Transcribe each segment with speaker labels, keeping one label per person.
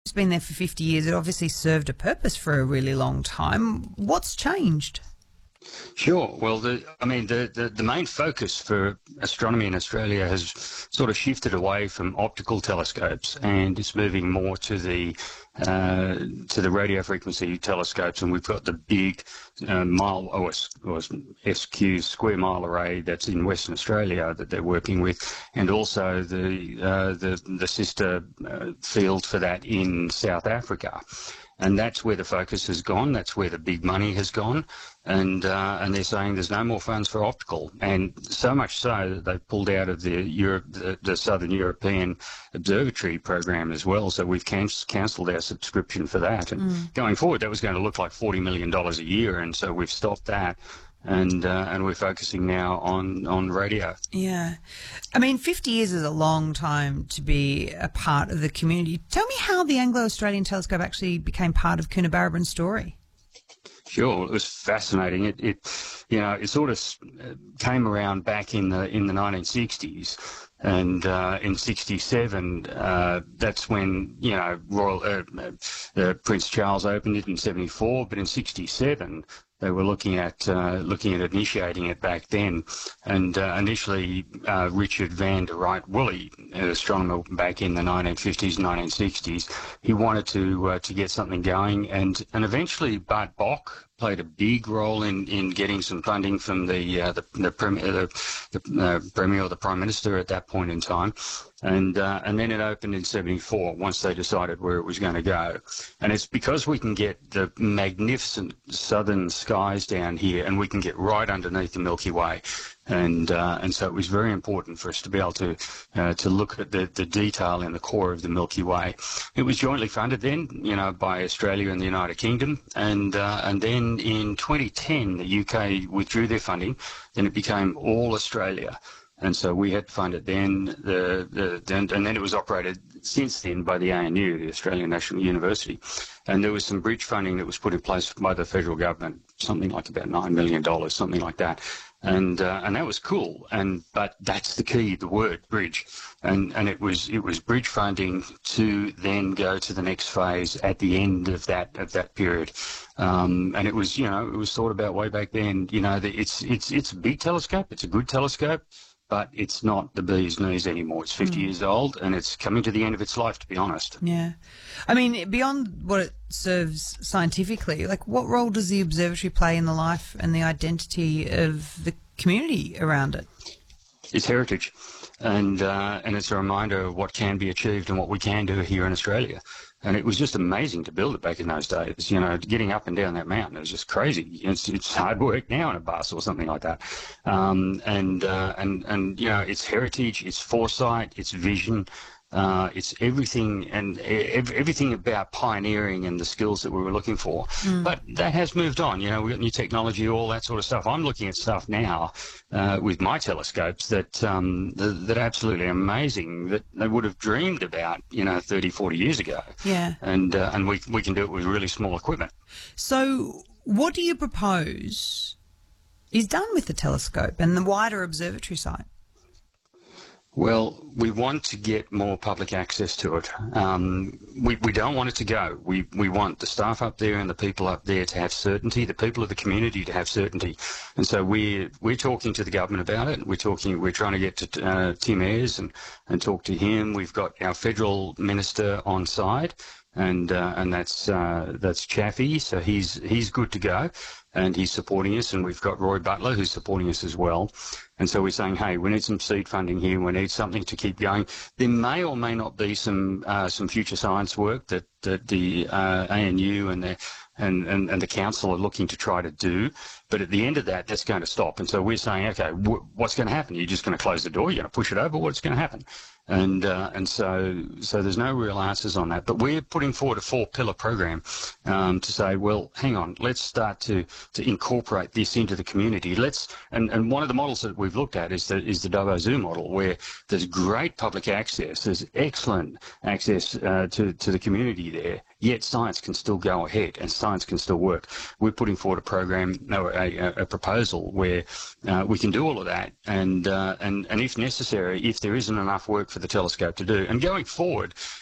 Speaker 1: It's been there for 50 years. It obviously served a purpose for a really long time. What's changed?
Speaker 2: Sure. Well, the main focus for astronomy in Australia has sort of shifted away from optical telescopes, and it's moving more to the radio frequency telescopes. And we've got the big SQ square mile array that's in Western Australia that they're working with, and also the sister field for that in South Africa. And that's where the focus has gone. That's where the big money has gone. And they're saying there's no more funds for optical. And so much so that they've pulled out of the Southern European Observatory program as well. So we've cancelled our subscription for that. And going forward, that was going to look like $40 million a year. And so we've stopped that. And we're focusing now on radio.
Speaker 1: Yeah. I mean, 50 years is a long time to be a part of the community. Tell me how the Anglo-Australian Telescope actually became part of Coonabarabran's story.
Speaker 2: Sure, it was fascinating. It sort of came around back in the 1960s, and in '67, that's when Prince Charles opened it in '74. But in '67, they were looking at initiating it back then, and initially Richard van der Wright Woolley, an astronomer back in the 1950s, 1960s, he wanted to get something going, and eventually Bart Bok played a big role in getting some funding from the Premier or the Prime Minister at that point in time. And then it opened in '74 once they decided where it was going to go. And it's because we can get the magnificent southern skies down here, and we can get right underneath the Milky Way. And so it was very important for us to be able to look at the detail in the core of the Milky Way. It was jointly funded then, by Australia and the United Kingdom, and then in 2010 the UK withdrew their funding. Then it became all Australia. And so we had to fund it then, and then it was operated since then by the ANU, the Australian National University. And there was some bridge funding that was put in place by the federal government, something like about $9 million, something like that. And that was cool. But that's the key, the word bridge. And it was bridge funding to then go to the next phase at the end of that period. And it was thought about way back then. It's a big telescope. It's a good telescope. But it's not the bee's knees anymore. It's 50 years old, and it's coming to the end of its life, to be honest.
Speaker 1: Yeah. I mean, beyond what it serves scientifically, like what role does the observatory play in the life and the identity of the community around it?
Speaker 2: It's heritage, and it's a reminder of what can be achieved and what we can do here in Australia. And it was just amazing to build it back in those days. Getting up and down that mountain, it was just crazy. It's hard work now in a bus or something like that. It's heritage, it's foresight, it's vision. It's everything, and everything about pioneering and the skills that we were looking for. But that has moved on. We've got new technology, all that sort of stuff. I'm looking at stuff now with my telescopes that are absolutely amazing, that they would have dreamed about 30, 40 years ago.
Speaker 1: Yeah.
Speaker 2: And we can do it with really small equipment.
Speaker 1: So what do you propose is done with the telescope and the wider observatory site?
Speaker 2: Well, we want to get more public access to it. We don't want it to go. We want the staff up there and the people up there to have certainty, the people of the community to have certainty. And so we're talking to the government about it. We're trying to get to Tim Ayres and talk to him. We've got our federal minister on side, and that's Chaffey. So he's good to go, and he's supporting us. And we've got Roy Butler who's supporting us as well. And so we're saying, hey, we need some seed funding here. We need something to keep going. There may or may not be some future science work that the ANU and the council are looking to try to do. But at the end of that, that's going to stop. And so we're saying, okay, what's going to happen? You're just going to close the door? You're going to push it over? What's going to happen? And so there's no real answers on that. But we're putting forward a 4-pillar program to say, well, hang on, let's start to incorporate this into the community. And one of the models that we've looked at is the Dubbo Zoo model, where there's great public access, there's excellent access to the community there, yet science can still go ahead and science can still work. We're putting forward a program, a proposal where we can do all of that, and if necessary, if there isn't enough work for the telescope to do. And going forward,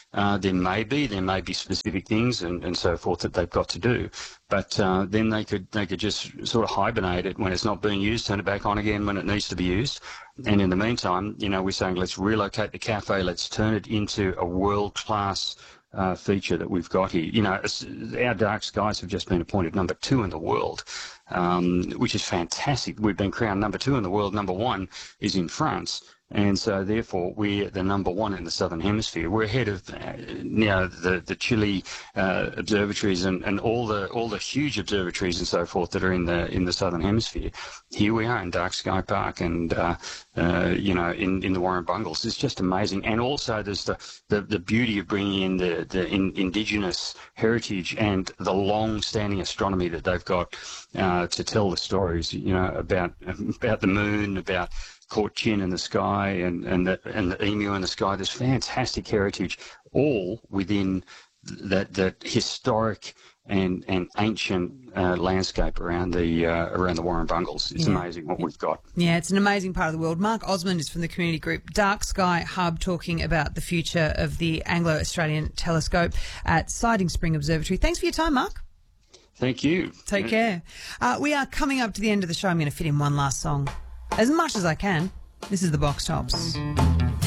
Speaker 2: There may be specific things and so forth that they've got to do, but then they could just sort of hibernate it when it's not being used, turn it back on again when it needs to be used. And in the meantime, we're saying let's relocate the cafe, let's turn it into a world-class feature that we've got here. Our dark skies have just been appointed number 2 in the world, which is fantastic. We've been crowned number 2 in the world. Number 1 is in France. And so, therefore, we're the number 1 in the Southern Hemisphere. We're ahead of, the Chile observatories and all the huge observatories and so forth that are in the Southern Hemisphere. Here we are in Dark Sky Park, and in the Warrumbungles. It's just amazing. And also, there's the beauty of bringing in the indigenous heritage and the long-standing astronomy that they've got to tell the stories. About the moon, about Court Chin in the sky, and the emu in the sky. There's fantastic heritage, all within that historic and ancient landscape around the Warrumbungles. It's amazing what we've got.
Speaker 1: Yeah, it's an amazing part of the world. Mark Osmond is from the community group Dark Sky Hub, talking about the future of the Anglo-Australian telescope at Siding Spring Observatory. Thanks for your time, Mark.
Speaker 2: Thank you.
Speaker 1: Take care. We are coming up to the end of the show. I'm going to fit in one last song, as much as I can. This is the Box Tops.